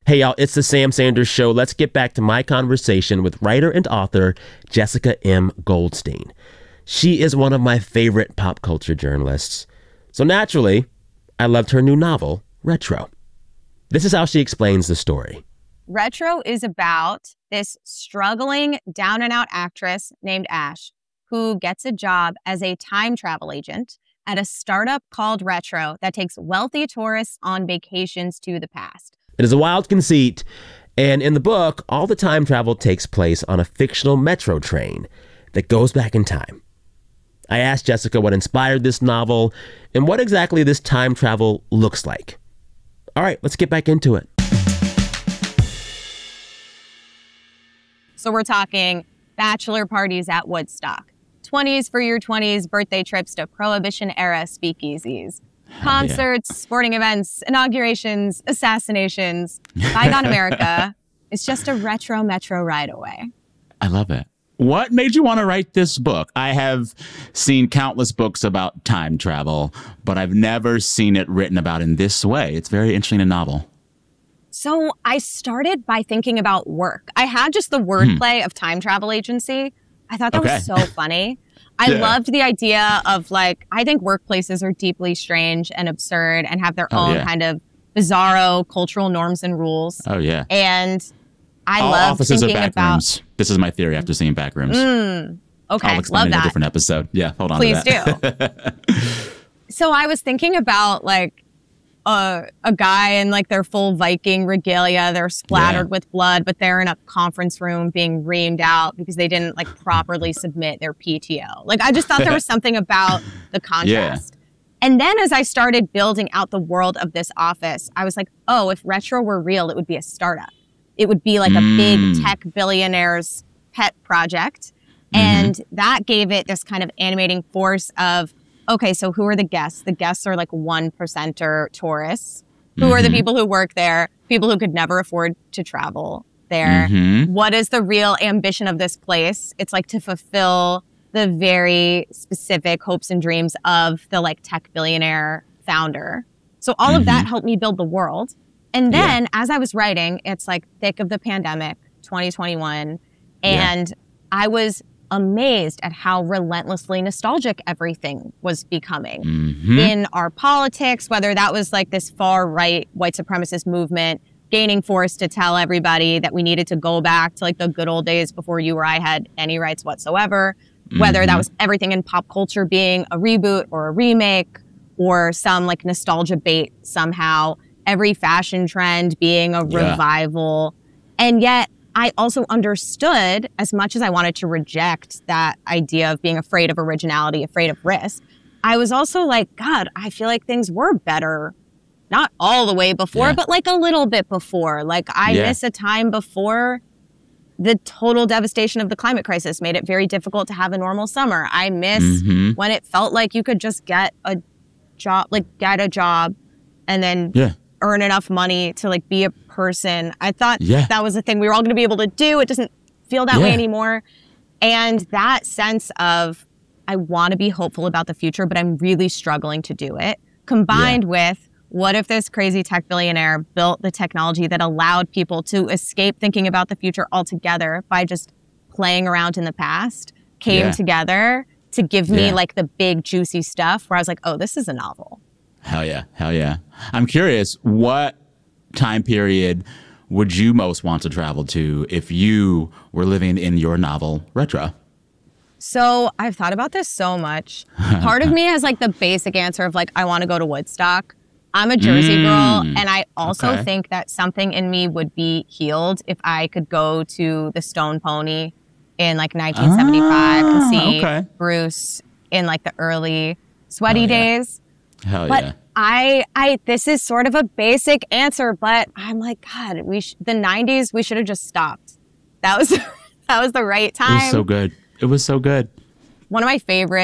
Hey, y'all, it's the Sam Sanders Show. Let's get back to my conversation with writer and author Jessica M. Goldstein. She is one of my favorite pop culture journalists. So naturally, I loved her new novel, Retro. This is how she explains the story. Retro is about this struggling down-and-out actress named Ash who gets a job as a time travel agent at a startup called Retro that takes wealthy tourists on vacations to the past. It is a wild conceit, and in the book, all the time travel takes place on a fictional metro train that goes back in time. I asked Jessica what inspired this novel and what exactly this time travel looks like. All right, let's get back into it. So we're talking bachelor parties at Woodstock, 20s for your 20s, birthday trips to Prohibition-era speakeasies, concerts, sporting events, inaugurations, assassinations. Bygone America is just a retro metro ride away. I love it. What made you want to write this book? I have seen countless books about time travel, but I've never seen it written about in this way. It's very interesting and novel. So I started by thinking about work. I had just the wordplay of time travel agency. I thought that was so funny. I loved the idea of I think workplaces are deeply strange and absurd and have their own kind of bizarro cultural norms and rules. Oh, yeah. And I all love offices thinking are back about... rooms. This is my theory after seeing Backrooms. Okay, I'll explain love it in that. a different episode. Yeah, hold on Please to that. do. So I was thinking about a guy in their full Viking regalia. They're splattered with blood, but they're in a conference room being reamed out because they didn't properly submit their PTO. I just thought there was something about the contrast. And then as I started building out the world of this office, I was like, oh, if Retro were real, it would be a startup. It would be a big tech billionaire's pet project. And that gave it this kind of animating force of, okay, so who are the guests? The guests are 1%er tourists. Who are the people who work there? People who could never afford to travel there. What is the real ambition of this place? It's to fulfill the very specific hopes and dreams of the tech billionaire founder. So all of that helped me build the world. And then as I was writing, it's thick of the pandemic, 2021. And I was amazed at how relentlessly nostalgic everything was becoming in our politics, whether that was this far right white supremacist movement gaining force to tell everybody that we needed to go back to the good old days before you or I had any rights whatsoever, whether that was everything in pop culture being a reboot or a remake or some nostalgia bait somehow, every fashion trend being a revival. And yet I also understood, as much as I wanted to reject that idea of being afraid of originality, afraid of risk, I was also God, I feel things were better. Not all the way before, but a little bit before. I miss a time before the total devastation of the climate crisis made it very difficult to have a normal summer. I miss when it felt like you could just get a job, and then earn enough money to be a person. I thought that was the thing we were all going to be able to do. It doesn't feel that way anymore. And that sense of, I want to be hopeful about the future, but I'm really struggling to do it, combined with, what if this crazy tech billionaire built the technology that allowed people to escape thinking about the future altogether by just playing around in the past, came together to give me the big juicy stuff where I was oh, this is a novel. Hell yeah. Hell yeah. I'm curious, what time period would you most want to travel to if you were living in your novel, Retro? So I've thought about this so much. Part of me has the basic answer of I want to go to Woodstock. I'm a Jersey girl, and I also think that something in me would be healed if I could go to the Stone Pony in 1975 and see Bruce in the early sweaty days. Hell but yeah. I this is sort of a basic answer, but I'm God, the 90s, we should have just stopped. That was the right time. It was so good. It was so good. One of my favorite